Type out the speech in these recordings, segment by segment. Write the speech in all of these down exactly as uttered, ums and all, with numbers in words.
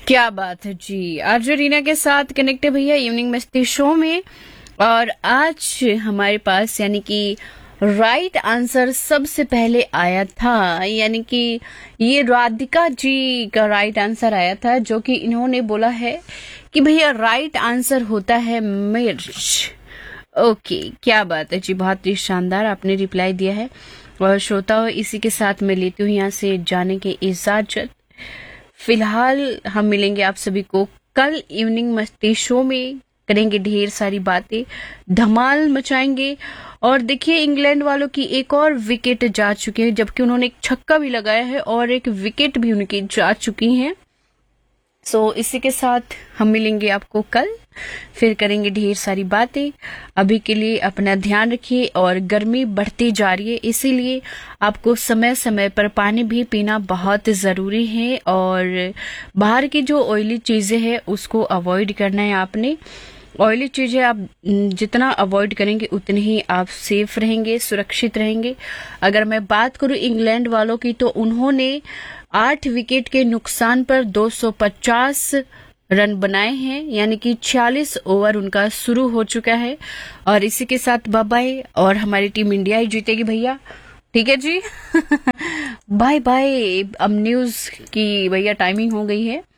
क्या बात है जी। आज रीना के साथ कनेक्ट है भैया इवनिंग मस्ती शो में। और आज हमारे पास यानी कि राइट आंसर सबसे पहले आया था, यानी कि ये राधिका जी का राइट आंसर आया था, जो कि इन्होंने बोला है कि भैया राइट आंसर होता है मिर्च। ओके, क्या बात है जी, बहुत ही शानदार आपने रिप्लाई दिया है। और श्रोताओ, इसी के साथ मैं लेती हूँ यहाँ से जाने की इजाजत। फिलहाल हम मिलेंगे आप सभी को कल इवनिंग मस्ती शो में, करेंगे ढेर सारी बातें, धमाल मचाएंगे। और देखिए, इंग्लैंड वालों की एक और विकेट जा चुकी है, जबकि उन्होंने एक छक्का भी लगाया है और एक विकेट भी उनकी जा चुकी हैं। सो so, इसी के साथ हम मिलेंगे आपको कल, फिर करेंगे ढेर सारी बातें। अभी के लिए अपना ध्यान रखिए, और गर्मी बढ़ती जा रही है, इसीलिए आपको समय समय पर पानी भी पीना बहुत जरूरी है। और बाहर की जो ऑयली चीजें हैं उसको अवॉइड करना है आपने। ऑयली चीजें आप जितना अवॉइड करेंगे उतने ही आप सेफ रहेंगे, सुरक्षित रहेंगे। अगर मैं बात करूं इंग्लैंड वालों की, तो उन्होंने आठ विकेट के नुकसान पर दो सौ पचास रन बनाए हैं, यानी कि छियालीस ओवर उनका शुरू हो चुका है। और इसी के साथ बाय बाय, और हमारी टीम इंडिया ही जीतेगी भैया, ठीक है जी। Bye bye. अब न्यूज की भैया टाइमिंग हो गई है,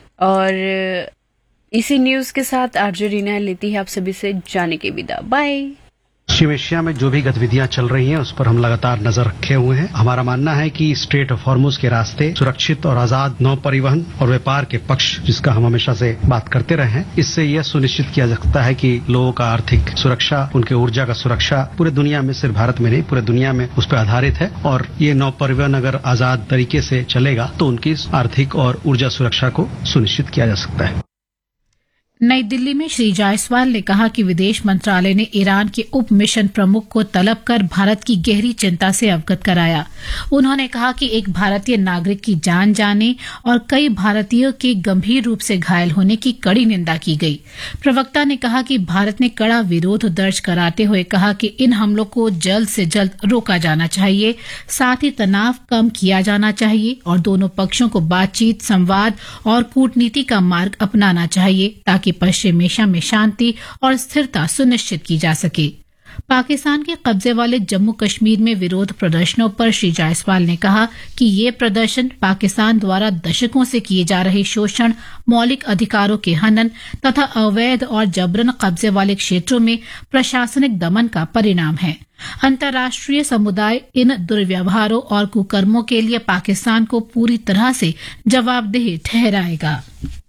और इसी न्यूज के साथ आरजे रीना लेती है आप सभी से जाने की विदा। बाय। पश्चिम एशिया में जो भी गतिविधियां चल रही हैं उस पर हम लगातार नजर रखे हुए हैं। हमारा मानना है कि स्ट्रेट ऑफ हॉर्मुज के रास्ते सुरक्षित और आजाद नौ परिवहन और व्यापार के पक्ष, जिसका हम हमेशा से बात करते रहे हैं, इससे यह सुनिश्चित किया जा सकता है कि लोगों का आर्थिक सुरक्षा, उनके ऊर्जा का सुरक्षा पूरे दुनिया में, सिर्फ भारत में नहीं पूरे दुनिया में उस पर आधारित है। और ये नौ परिवहन अगर आजाद तरीके से चलेगा तो उनकी आर्थिक और ऊर्जा सुरक्षा को सुनिश्चित किया जा सकता है। नई दिल्ली में श्री जायसवाल ने कहा कि विदेश मंत्रालय ने ईरान के उप मिशन प्रमुख को तलब कर भारत की गहरी चिंता से अवगत कराया। उन्होंने कहा कि एक भारतीय नागरिक की जान जाने और कई भारतीयों के गंभीर रूप से घायल होने की कड़ी निंदा की गई। प्रवक्ता ने कहा कि भारत ने कड़ा विरोध दर्ज कराते हुए कहा कि इन हमलों को जल्द से जल्द रोका जाना चाहिए, साथ ही तनाव कम किया जाना चाहिए और दोनों पक्षों को बातचीत, संवाद और कूटनीति का मार्ग अपनाना चाहिए, ताकि पश्चिम एशिया में शांति और स्थिरता सुनिश्चित की जा सके। पाकिस्तान के कब्जे वाले जम्मू कश्मीर में विरोध प्रदर्शनों पर श्री जायसवाल ने कहा कि ये प्रदर्शन पाकिस्तान द्वारा दशकों से किए जा रहे शोषण, मौलिक अधिकारों के हनन तथा अवैध और जबरन कब्जे वाले क्षेत्रों में प्रशासनिक दमन का परिणाम है। अंतर्राष्ट्रीय समुदाय इन दुर्व्यवहारों और कुकर्मों के लिए पाकिस्तान को पूरी तरह से जवाबदेह ठहराएगा।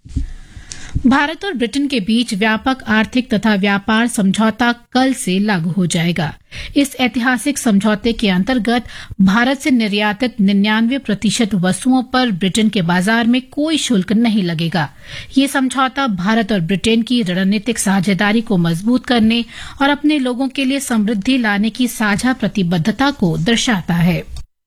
भारत और ब्रिटेन के बीच व्यापक आर्थिक तथा व्यापार समझौता कल से लागू हो जाएगा। इस ऐतिहासिक समझौते के अंतर्गत भारत से निर्यातित निन्यानवे प्रतिशत वस्तुओं पर ब्रिटेन के बाजार में कोई शुल्क नहीं लगेगा। ये समझौता भारत और ब्रिटेन की रणनीतिक साझेदारी को मजबूत करने और अपने लोगों के लिए समृद्धि लाने की साझा प्रतिबद्धता को दर्शाता है।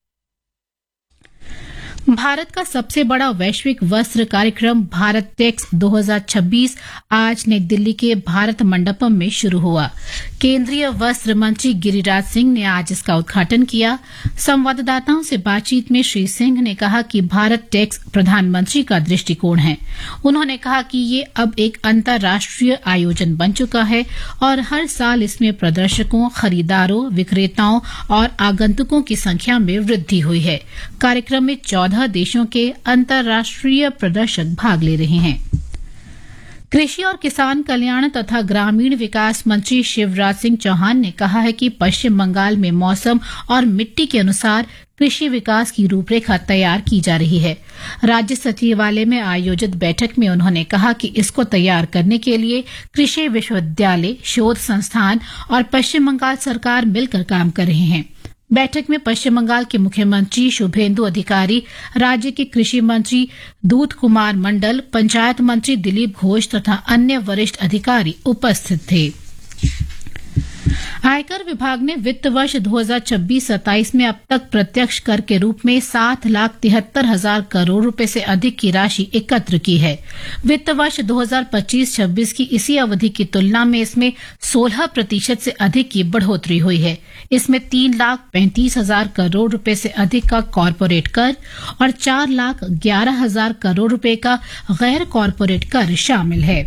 भारत का सबसे बड़ा वैश्विक वस्त्र कार्यक्रम भारत टेक्स दो हज़ार छब्बीस आज नई दिल्ली के भारत मंडपम में शुरू हुआ। केंद्रीय वस्त्र मंत्री गिरिराज सिंह ने आज इसका उद्घाटन किया। संवाददाताओं से बातचीत में श्री सिंह ने कहा कि भारत टेक्स प्रधानमंत्री का दृष्टिकोण है। उन्होंने कहा कि ये अब एक अंतर्राष्ट्रीय आयोजन बन चुका है और हर साल इसमें प्रदर्शकों, खरीदारों, विक्रेताओं और आगंतुकों की संख्या में वृद्धि हुई है। कार्यक्रम में चौदह देशों के अंतर्राष्ट्रीय प्रदर्शक भाग ले रहे हैं। कृषि और किसान कल्याण तथा ग्रामीण विकास मंत्री शिवराज सिंह चौहान ने कहा है कि पश्चिम बंगाल में मौसम और मिट्टी के अनुसार कृषि विकास की रूपरेखा तैयार की जा रही है। राज्य सचिवालय में आयोजित बैठक में उन्होंने कहा कि इसको तैयार करने के लिए कृषि विश्वविद्यालय, शोध संस्थान और पश्चिम बंगाल सरकार मिलकर काम कर रहे हैं। बैठक में पश्चिम बंगाल के मुख्यमंत्री शुभेंदु अधिकारी, राज्य के कृषि मंत्री दूत कुमार मंडल, पंचायत मंत्री दिलीप घोष तथा अन्य वरिष्ठ अधिकारी उपस्थित थे। आयकर विभाग ने वित्त वर्ष दो हज़ार छब्बीस सत्ताईस में अब तक प्रत्यक्ष कर के रूप में सात लाख तिहत्तर हजार करोड़ रुपए से अधिक की राशि एकत्र की है। वित्त वर्ष दो हज़ार पच्चीस छब्बीस की इसी अवधि की तुलना में इसमें सोलह प्रतिशत से अधिक की बढ़ोतरी हुई है। इसमें तीन लाख पैंतीस हजार करोड़ रुपए से अधिक का कॉरपोरेट कर और चार लाख ग्यारह हजार करोड़ रुपए का गैर कॉरपोरेट कर शामिल है।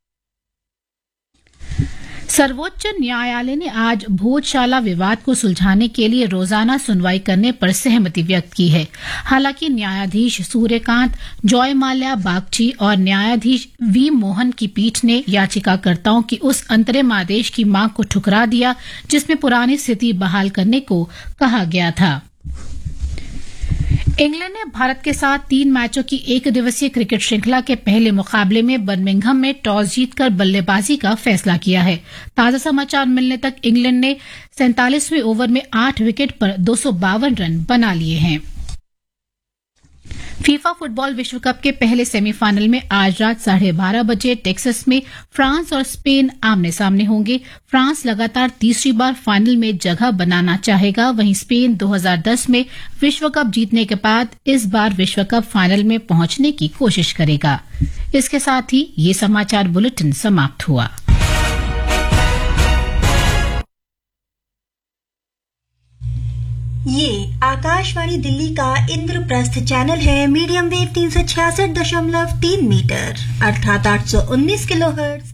सर्वोच्च न्यायालय ने आज भोजशाला विवाद को सुलझाने के लिए रोजाना सुनवाई करने पर सहमति व्यक्त की है। हालांकि न्यायाधीश सूर्यकांत, जॉय माल्या बागची और न्यायाधीश वी मोहन की पीठ ने याचिकाकर्ताओं की उस अंतरिम आदेश की मांग को ठुकरा दिया जिसमें पुरानी स्थिति बहाल करने को कहा गया था। इंग्लैंड ने भारत के साथ तीन मैचों की एक दिवसीय क्रिकेट श्रृंखला के पहले मुकाबले में बर्मिंघम में टॉस जीतकर बल्लेबाजी का फैसला किया है। ताजा समाचार मिलने तक इंग्लैंड ने सैंतालीसवें ओवर में आठ विकेट पर दो सौ बावन रन बना लिए हैं। फीफा फुटबॉल विश्व कप के पहले सेमीफाइनल में आज रात साढ़े बारह बजे टेक्सास में फ्रांस और स्पेन आमने सामने होंगे। फ्रांस लगातार तीसरी बार फाइनल में जगह बनाना चाहेगा, वहीं स्पेन दो हज़ार दस में विश्व कप जीतने के बाद इस बार विश्व कप फाइनल में पहुंचने की कोशिश करेगा। इसके साथ ही ये समाचार बुलेटिन समाप्त हुआ। ये आकाशवाणी दिल्ली का इंद्रप्रस्थ चैनल है। मीडियम वेव तीन सौ छियासठ दशमलव तीन मीटर अर्थात आठ सौ उन्नीस किलोहर्ट्ज।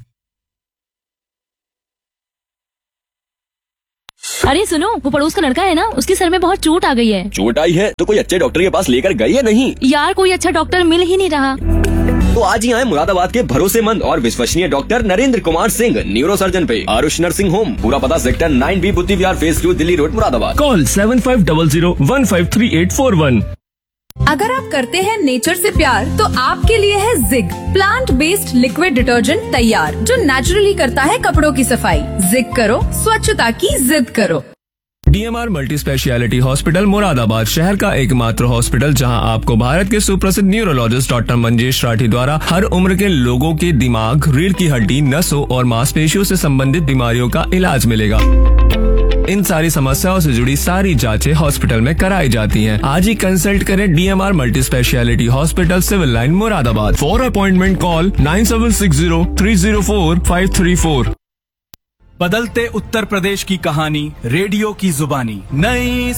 अरे सुनो, वो पड़ोस का लड़का है ना, उसके सर में बहुत चोट आ गई है। चोट आई है तो कोई अच्छे डॉक्टर के पास लेकर गई है नहीं? यार कोई अच्छा डॉक्टर मिल ही नहीं रहा। तो आज ही आए मुरादाबाद के भरोसेमंद और विश्वसनीय doctor Narendra Kumar Singh, neuro surgeon पे आरुष नर्सिंग होम। पूरा पता सेक्टर नाइन बी बुद्धि विहार phase two Delhi road Moradabad. Call seven five double zero one five three eight four one. अगर आप करते हैं नेचर से प्यार तो आपके लिए है zig plant based liquid detergent तैयार, जो नेचुरली करता है कपड़ों की सफाई। जिग करो, स्वच्छता की जिद करो। DMR multi speciality hospital Moradabad शहर का एकमात्र हॉस्पिटल जहां आपको भारत के सुप्रसिद्ध न्यूरोलॉजिस्ट डॉक्टर मंजेश राठी द्वारा हर उम्र के लोगों के दिमाग, रीढ़ की हड्डी, नसों और मांसपेशियों से संबंधित बीमारियों का इलाज मिलेगा। इन सारी समस्याओं से जुड़ी सारी जांचें हॉस्पिटल में कराई जाती हैं। आज ही कंसल्ट करें DMR multi speciality hospital, civil line Moradabad. For appointment call nine seven six zero three zero four five three four. बदलते उत्तर प्रदेश की कहानी रेडियो की जुबानी। नई